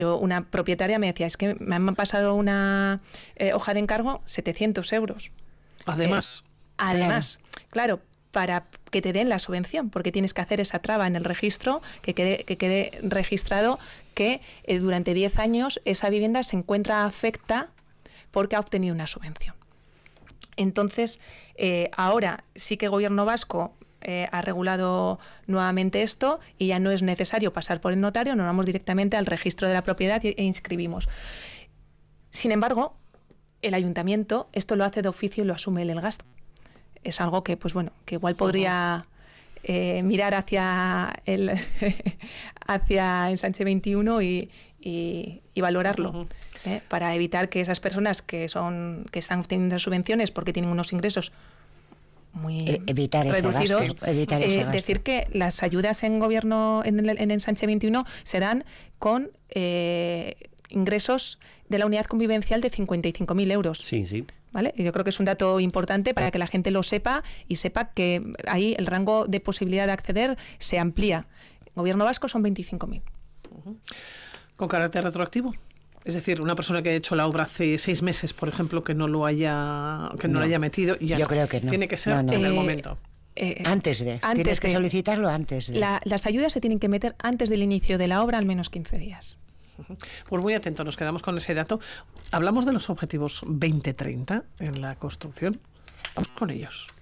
una propietaria me decía, es que me han pasado una hoja de encargo, 700 euros. Además. Claro, para que te den la subvención, porque tienes que hacer esa traba en el registro, que quede registrado que durante 10 años esa vivienda se encuentra afecta porque ha obtenido una subvención. Entonces, ahora sí que el Gobierno vasco ha regulado nuevamente esto y ya no es necesario pasar por el notario, nos vamos directamente al registro de la propiedad e inscribimos. Sin embargo, el ayuntamiento esto lo hace de oficio y lo asume el gasto. Es algo que, pues bueno, que igual podría mirar hacia hacia Ensanche 21 y valorarlo, para evitar que esas personas que están obteniendo subvenciones porque tienen unos ingresos muy reducidos, decir que las ayudas en gobierno en Ensanche 21 se dan con ingresos de la unidad convivencial de 55.000 euros. Sí. ¿Vale? Yo creo que es un dato importante para que la gente lo sepa y sepa que ahí el rango de posibilidad de acceder se amplía. En Gobierno vasco son 25.000. ¿Con carácter retroactivo? Es decir, una persona que ha hecho la obra hace 6 meses, por ejemplo, que no lo haya metido, ya yo creo que no. Tiene que ser en el momento. Tienes que solicitarlo antes de. Las ayudas se tienen que meter antes del inicio de la obra, al menos 15 días. Pues muy atento, nos quedamos con ese dato. Hablamos de los objetivos 2030 en la construcción. Vamos con ellos.